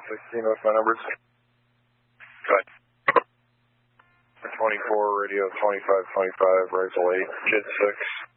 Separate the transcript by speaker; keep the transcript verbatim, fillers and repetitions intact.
Speaker 1: sixteen with my numbers.
Speaker 2: Go ahead.
Speaker 1: twenty-four, radio twenty-five twenty-five, Rifle eight, Kid six.